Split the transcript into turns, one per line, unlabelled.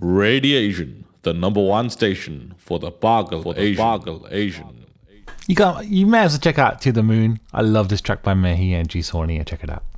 Radiation, the number one station for the Bargle Asian.
You may as well check out To the Moon. I love this track by Mehi and G Sawni. Check it out.